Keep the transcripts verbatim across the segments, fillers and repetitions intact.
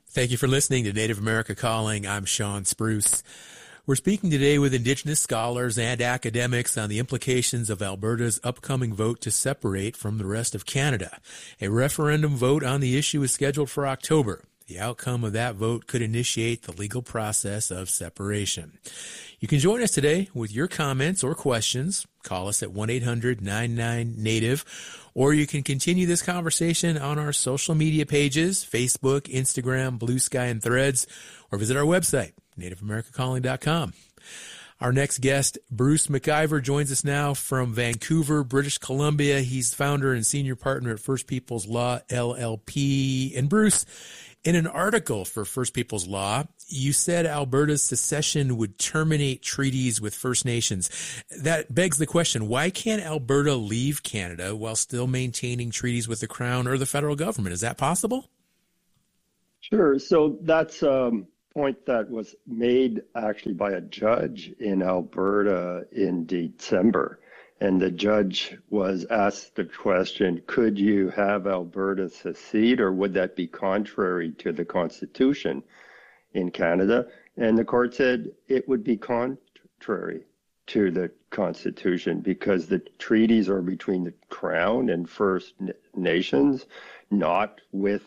Thank you for listening to Native America Calling. I'm Sean Spruce. We're speaking today with Indigenous scholars and academics on the implications of Alberta's upcoming vote to separate from the rest of Canada. A referendum vote on the issue is scheduled for October. The outcome of that vote could initiate the legal process of separation. You can join us today with your comments or questions. Call us at one eight hundred nine nine native, or you can continue this conversation on our social media pages, Facebook, Instagram, Blue Sky, and Threads, or visit our website, native america calling dot com. Our next guest, Bruce McIver, joins us now from Vancouver, British Columbia. He's founder and senior partner at First Peoples Law, L L P. And Bruce, in an article for First Peoples Law, you said Alberta's secession would terminate treaties with First Nations. That begs the question, why can't Alberta leave Canada while still maintaining treaties with the Crown or the federal government? Is that possible? Sure. So that's a point that was made actually by a judge in Alberta in December. And the judge was asked the question, could you have Alberta secede, or would that be contrary to the Constitution in Canada? And the court said it would be contrary to the Constitution because the treaties are between the Crown and First Nations, not with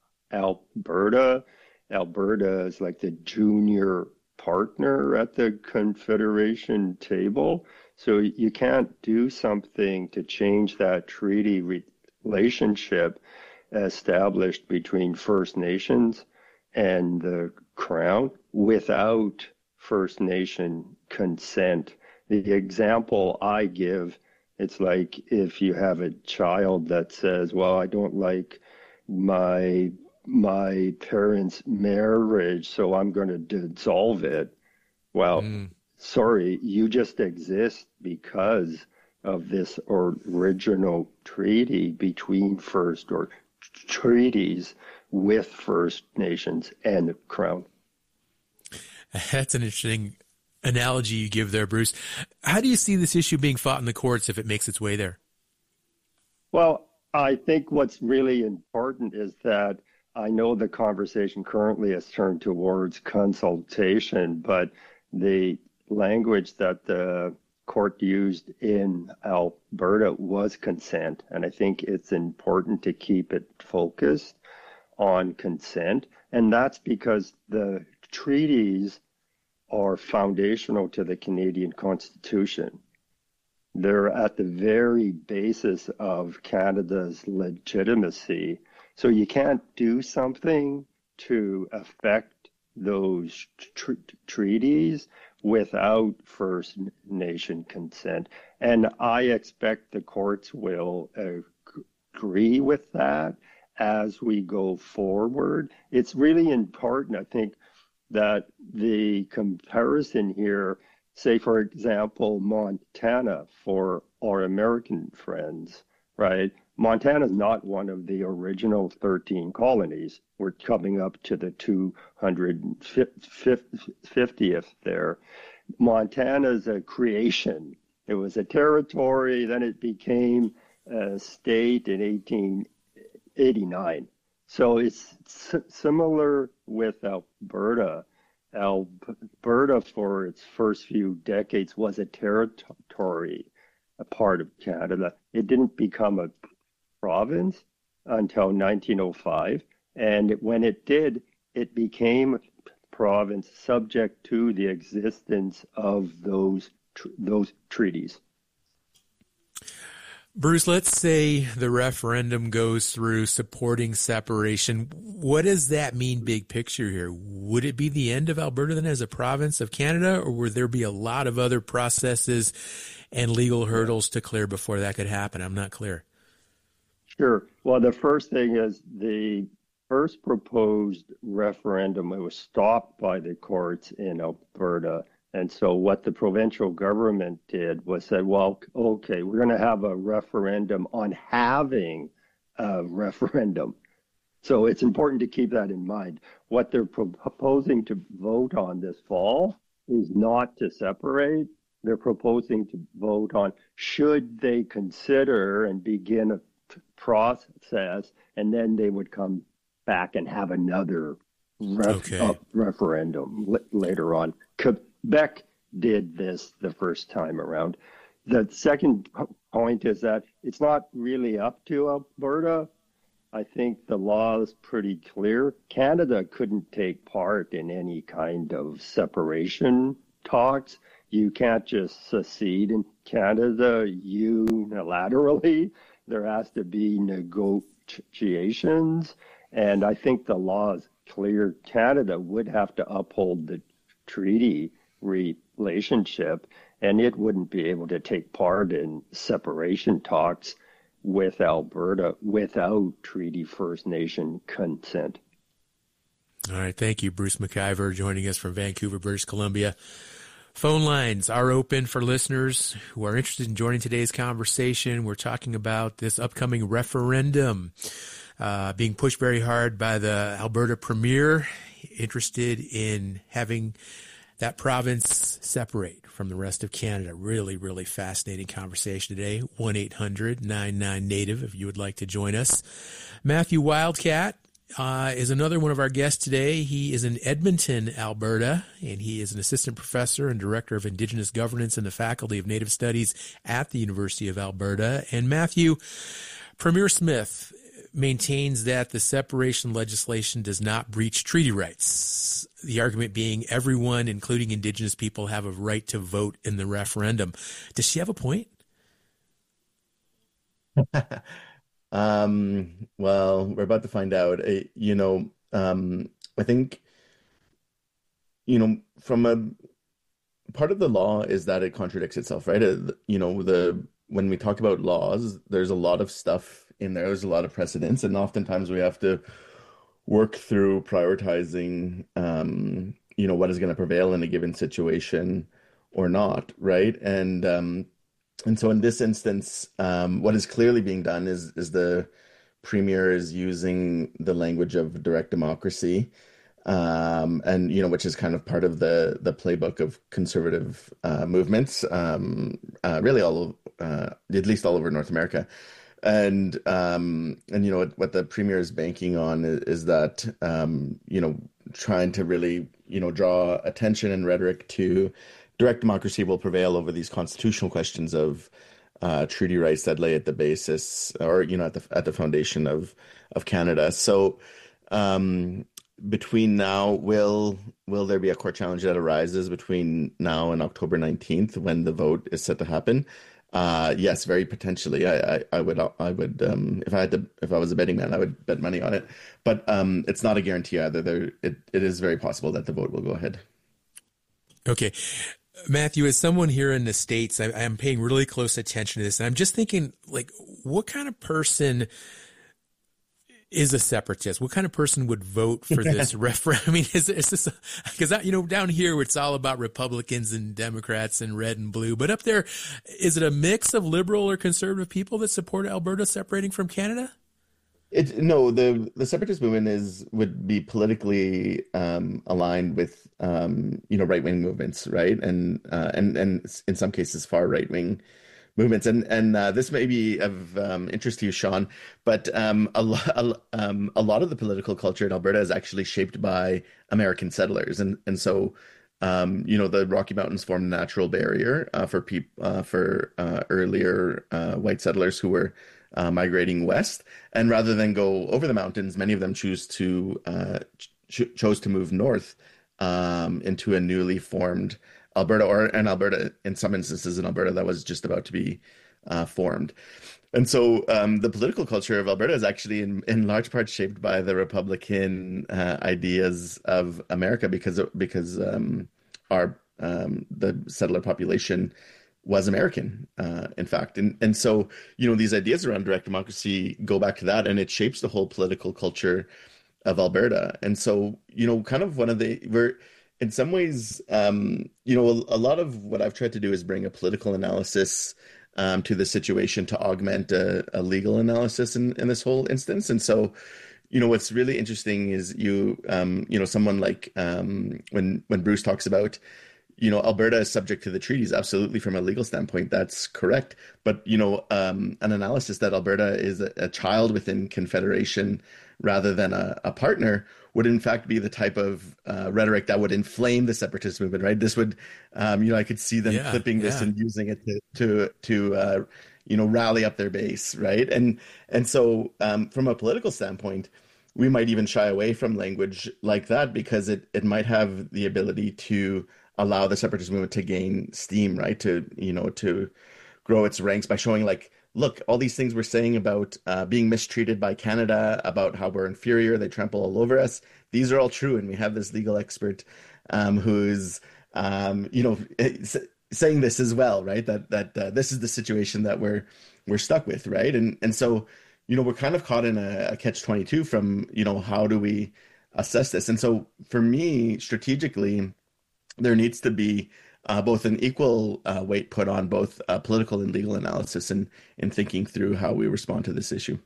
Alberta. Alberta is like the junior partner at the Confederation table. So you can't do something to change that treaty relationship established between First Nations and the Crown without First Nation consent. The example I give, it's like if you have a child that says, well, I don't like my my parents' marriage, so I'm going to dissolve it. Well, mm. sorry, you just exist because of this original treaty between First or treaties with First Nations and the Crown. That's an interesting analogy you give there, Bruce. How do you see this issue being fought in the courts if it makes its way there? Well, I think what's really important is that I know the conversation currently has turned towards consultation, but the language that the court used in Alberta was consent. And I think it's important to keep it focused on consent. And that's because the treaties are foundational to the Canadian Constitution. They're at the very basis of Canada's legitimacy. So you can't do something to affect those tr- treaties without First Nation consent. And I expect the courts will agree with that as we go forward. It's really important, I think, that the comparison here, say, for example, Montana for our American friends, right? Montana is not one of the original thirteen colonies. We're coming up to the two hundred fiftieth there. Montana is a creation. It was a territory, then it became a state in eighteen eighty-nine. So it's s- similar with Alberta. Alberta, for its first few decades, was a territory, a part of Canada. It didn't become a province until nineteen oh five, and when it did, it became a province subject to the existence of those tr- those treaties. Bruce, let's say the referendum goes through supporting separation. What does that mean big picture here? Would it be the end of Alberta then as a province of Canada, or would there be a lot of other processes and legal hurdles to clear before that could happen? I'm not clear. Sure. Well, the first thing is the first proposed referendum, it was stopped by the courts in Alberta. And so what the provincial government did was said, well, okay, we're going to have a referendum on having a referendum. So it's important to keep that in mind. What they're proposing to vote on this fall is not to separate. They're proposing to vote on should they consider and begin a process, and then they would come back and have another ref, uh, Okay. referendum l- later on. Quebec did this the first time around. The second p- point is that it's not really up to Alberta. I think the law is pretty clear. Canada couldn't take part in any kind of separation talks. You can't just secede in Canada unilaterally. There has to be negotiations. And I think the law is clear. Canada would have to uphold the treaty relationship, and it wouldn't be able to take part in separation talks with Alberta without Treaty First Nation consent. All right. Thank you, Bruce McIver, joining us from Vancouver, British Columbia. Phone lines are open for listeners who are interested in joining today's conversation. We're talking about this upcoming referendum uh, being pushed very hard by the Alberta Premier, interested in having that province separate from the rest of Canada. Really, really fascinating conversation today. one eight hundred nine nine native if you would like to join us. Matthew Wildcat uh, is another one of our guests today. He is in Edmonton, Alberta, and he is an assistant professor and director of Indigenous governance in the Faculty of Native Studies at the University of Alberta. And Matthew, Premier Smith maintains that the separation legislation does not breach treaty rights. The argument being everyone, including Indigenous people, have a right to vote in the referendum. Does she have a point? Um, well, we're about to find out. Uh, you know, um, I think, you know, from a part of the law is that it contradicts itself, right? Uh, you know, the when we talk about laws, there's a lot of stuff in there. There's a lot of precedents, and oftentimes we have to work through prioritizing, um, you know, what is going to prevail in a given situation or not, right? And um, and so in this instance, um, what is clearly being done is is the premier is using the language of direct democracy, um, and you know, which is kind of part of the the playbook of conservative uh, movements, um, uh, really all of, uh, at least all over North America. And um, and you know what, what the premier is banking on is, is that um, you know trying to really you know draw attention and rhetoric to direct democracy will prevail over these constitutional questions of uh, treaty rights that lay at the basis or you know at the at the foundation of of Canada. So um, between now, will will there be a court challenge that arises between now and October nineteenth when the vote is set to happen? Uh, yes, very potentially. I, I, I would, I would, um, if I had to, if I was a betting man, I would bet money on it. But um, it's not a guarantee either. There, it, it is very possible that the vote will go ahead. Okay. Matthew, as someone here in the States, I, I'm paying really close attention to this. And I'm just thinking, like, what kind of person is a separatist? What kind of person would vote for this referendum? I mean, is, is this, because, you know, down here it's all about Republicans and Democrats and red and blue. But up there, is it a mix of liberal or conservative people that support Alberta separating from Canada? It, no, the the separatist movement is would be politically um, aligned with um, you know right wing movements, right, and uh, and and in some cases far right wing movements, and and uh, this may be of um, interest to you, Sean, but um, a lot a, um, a lot of the political culture in Alberta is actually shaped by American settlers, and and so. Um, you know, the Rocky Mountains formed a natural barrier uh, for peop uh, for uh, earlier uh, white settlers who were uh, migrating west, and rather than go over the mountains, many of them choose to uh, ch chose to move north um, into a newly formed Alberta, or an Alberta in some instances, an Alberta that was just about to be uh, formed. And so um, the political culture of Alberta is actually in, in large part shaped by the Republican uh, ideas of America because because um, our um, the settler population was American, uh, in fact. And and so, you know, these ideas around direct democracy go back to that, and it shapes the whole political culture of Alberta. And so, you know, kind of one of the, we're, in some ways, um, you know, a, a lot of what I've tried to do is bring a political analysis Um, to the situation to augment a, a legal analysis in, in this whole instance. And so, you know, what's really interesting is you, um, you know, someone like um, when when Bruce talks about, you know, Alberta is subject to the treaties, absolutely from a legal standpoint, that's correct. But, you know, um, an analysis that Alberta is a, a child within Confederation rather than a, a partner would in fact be the type of uh, rhetoric that would inflame the separatist movement, right? This would, um, you know, I could see them Yeah, clipping this yeah. and using it to to to uh, you know, rally up their base, right? And and so um, from a political standpoint, we might even shy away from language like that because it it might have the ability to allow the separatist movement to gain steam, right? To, you know, to grow its ranks by showing like, look, all these things we're saying about uh, being mistreated by Canada, about how we're inferior, they trample all over us. These are all true, and we have this legal expert um, who's, um, you know, saying this as well, right? That that uh, this is the situation that we're we're stuck with, right? And and so, you know, we're kind of caught in a, a catch twenty-two from, you know, how do we assess this? And so, for me, strategically, there needs to be uh, both an equal uh, weight put on both uh, political and legal analysis and in thinking through how we respond to this issue.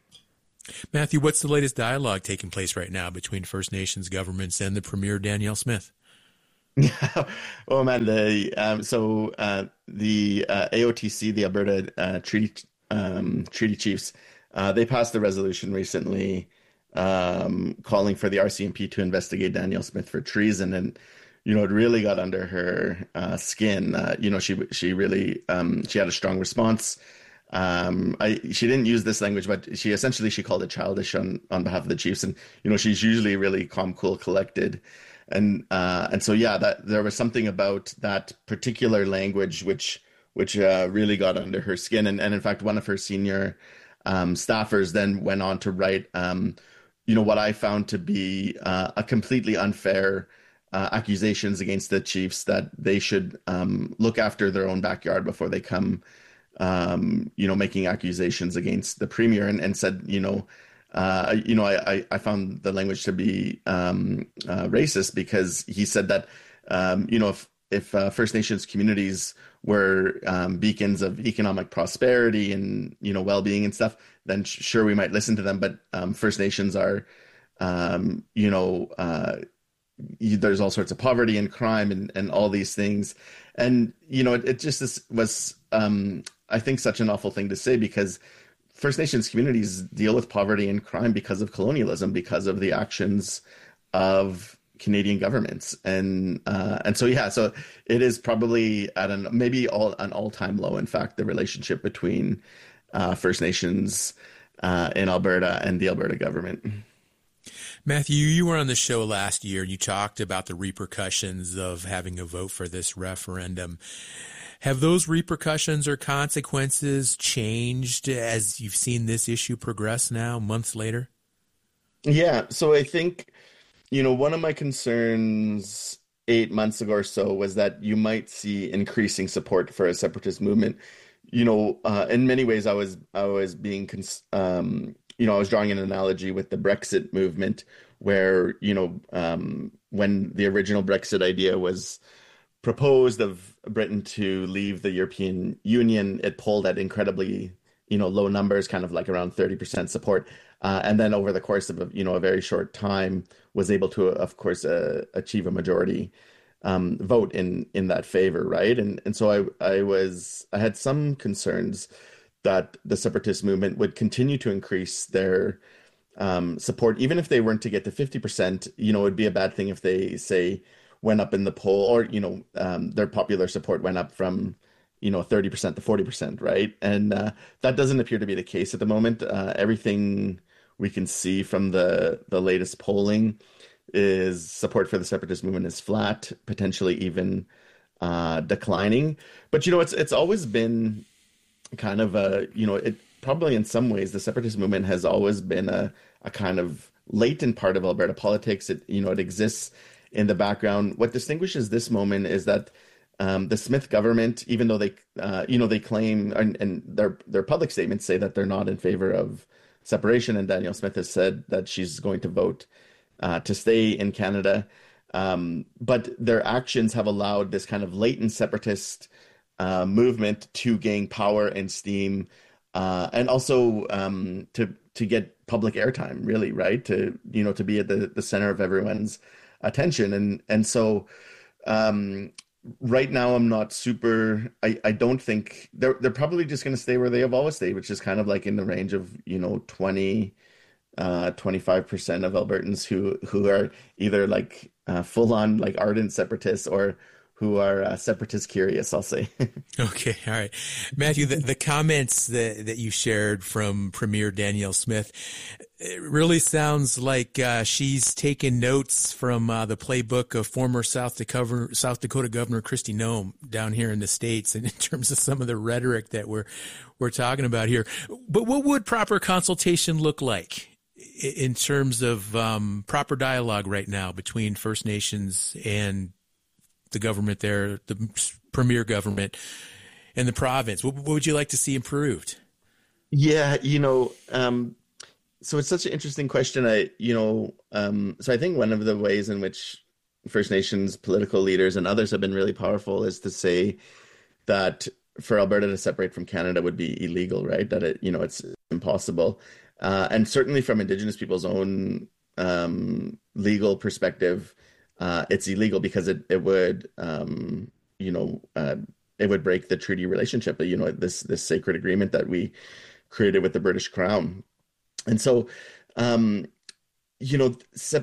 Matthew, what's the latest dialogue taking place right now between First Nations governments and the Premier Danielle Smith? Yeah, oh man, the um, so uh, the uh, A O T C, the Alberta uh, Treaty um, Treaty Chiefs, uh, they passed a resolution recently um, calling for the R C M P to investigate Danielle Smith for treason, and you know, it really got under her uh, skin. Uh, you know, she she really um, she had a strong response. Um, I she didn't use this language, but she essentially she called it childish on on behalf of the Chiefs, and you know, she's usually really calm, cool, collected. And uh, and so yeah, that there was something about that particular language which which uh, really got under her skin. And and in fact, one of her senior um, staffers then went on to write, um, you know, what I found to be uh, a completely unfair uh, accusations against the Chiefs, that they should um, look after their own backyard before they come, um, you know, making accusations against the Premier, and, and said, you know. Uh, you know, I, I found the language to be um, uh, racist because he said that, um, you know, if if uh, First Nations communities were um, beacons of economic prosperity and, you know, well-being and stuff, then sh- sure, we might listen to them. But um, First Nations are, um, you know, uh, you, there's all sorts of poverty and crime and, and all these things. And, you know, it, it just is, was, um, I think, such an awful thing to say because First Nations communities deal with poverty and crime because of colonialism, because of the actions of Canadian governments, and uh, and so yeah, so it is probably at an maybe all an all time low. In fact, the relationship between uh, First Nations uh, in Alberta and the Alberta government. Matthew, you were on the show last year and you talked about the repercussions of having a vote for this referendum. Have those repercussions or consequences changed as you've seen this issue progress now, months later? Yeah, so I think, you know, one of my concerns eight months ago or so was that you might see increasing support for a separatist movement. You know, uh, in many ways, I was I was being, cons- um, you know, I was drawing an analogy with the Brexit movement, where, you know, um, when the original Brexit idea was proposed of Britain to leave the European Union, it polled at incredibly, you know, low numbers, kind of like around thirty percent support. Uh, and then over the course of, a, you know, a very short time was able to, of course, uh, achieve a majority um, vote in in that favor, right? And and so I I was I had some concerns that the separatist movement would continue to increase their um, support, even if they weren't to get to fifty percent. You know, it'd be a bad thing if they say went up in the poll, or, you know, um, their popular support went up from, you know, thirty percent to forty percent, right? And uh, that doesn't appear to be the case at the moment. Uh, everything we can see from the the latest polling is support for the separatist movement is flat, potentially even uh, declining. But, you know, it's it's always been kind of a, you know, it probably in some ways the separatist movement has always been a, a kind of latent part of Alberta politics. It, you know, it exists in the background. What distinguishes this moment is that um, the Smith government, even though they, uh, you know, they claim, and, and their their public statements say that they're not in favor of separation, and Danielle Smith has said that she's going to vote uh, to stay in Canada, um, but their actions have allowed this kind of latent separatist uh, movement to gain power and steam, uh, and also um, to to get public airtime, really, right? To, you know, to be at the, the center of everyone's attention. And and so um, right now I'm not super, I, I don't think, they're they're probably just going to stay where they have always stayed, which is kind of like in the range of, you know, twenty uh, twenty-five percent of Albertans who who are either like uh, full on like ardent separatists or who are uh, separatist curious, I'll say. Okay, all right. Matthew, the, the comments that, that you shared from Premier Danielle Smith, it really sounds like uh, she's taken notes from uh, the playbook of former South Dakota, South Dakota Governor Kristi Noem down here in the States, and in terms of some of the rhetoric that we're we're talking about here. But what would proper consultation look like in terms of um, proper dialogue right now between First Nations and the government there, the premier government, and the province? What, what would you like to see improved? Yeah, you know, um, so it's such an interesting question. I, you know, um, so I think one of the ways in which First Nations political leaders and others have been really powerful is to say that for Alberta to separate from Canada would be illegal, right? That it, you know, it's impossible. Uh, and certainly from Indigenous people's own um, legal perspective, Uh, it's illegal because it it would um, you know uh, it would break the treaty relationship, you know, this this sacred agreement that we created with the British Crown. And so um, you know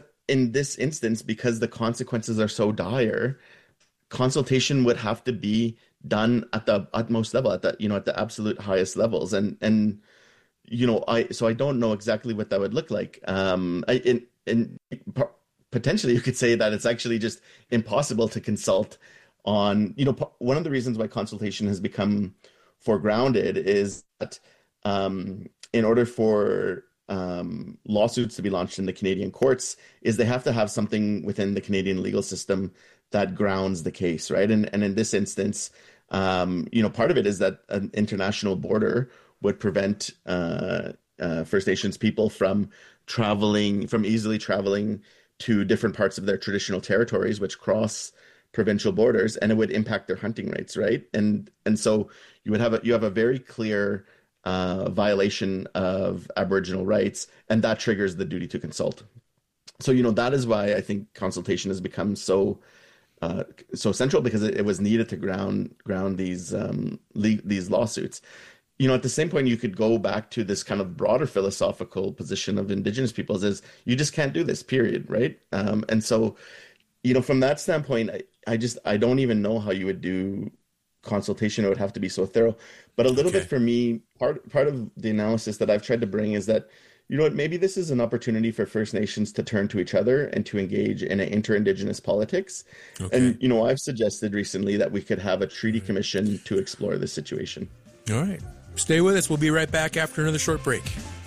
in this instance, because the consequences are so dire, consultation would have to be done at the utmost level, at the you know at the absolute highest levels. And and you know I so I don't know exactly what that would look like. Um, I, in in Potentially, you could say that it's actually just impossible to consult on, you know, one of the reasons why consultation has become foregrounded is that um, in order for um, lawsuits to be launched in the Canadian courts, is they have to have something within the Canadian legal system that grounds the case, right? And and in this instance, um, you know, part of it is that an international border would prevent uh, uh, First Nations people from traveling, from easily traveling to different parts of their traditional territories, which cross provincial borders, and it would impact their hunting rights, right? And and so you would have a, you have a very clear uh, violation of Aboriginal rights, and that triggers the duty to consult. So you know that is why I think consultation has become so uh, so central, because it, it was needed to ground ground these um, le- these lawsuits. You know, at the same point, you could go back to this kind of broader philosophical position of Indigenous peoples is you just can't do this, period, right? Um, and so, you know, from that standpoint, I, I just, I don't even know how you would do consultation. It would have to be so thorough. But a little okay. bit for me, part part of the analysis that I've tried to bring is that, you know what, maybe this is an opportunity for First Nations to turn to each other and to engage in an inter-Indigenous politics. Okay. And, you know, I've suggested recently that we could have a treaty commission to explore this situation. All right. Stay with us. We'll be right back after another short break.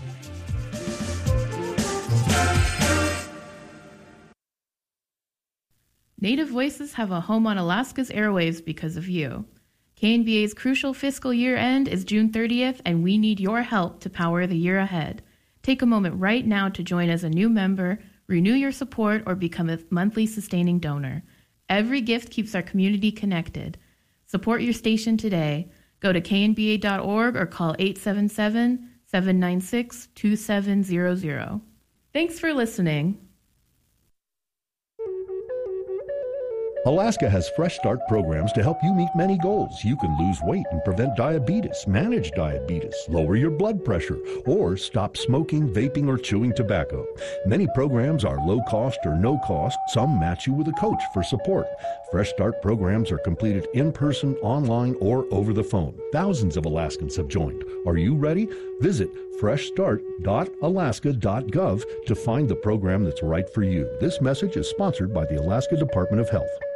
Native Voices have a home on Alaska's airwaves because of you. K N B A's crucial fiscal year end is June thirtieth, and we need your help to power the year ahead. Take a moment right now to join as a new member, renew your support, or become a monthly sustaining donor. Every gift keeps our community connected. Support your station today. Go to K N B A dot org or call eight seven seven, seven nine six, two seven zero zero. Thanks for listening. Alaska has Fresh Start programs to help you meet many goals. You can lose weight and prevent diabetes, manage diabetes, lower your blood pressure, or stop smoking, vaping, or chewing tobacco. Many programs are low cost or no cost. Some match you with a coach for support. Fresh Start programs are completed in person, online, or over the phone. Thousands of Alaskans have joined. Are you ready? Visit fresh start dot alaska dot gov to find the program that's right for you. This message is sponsored by the Alaska Department of Health.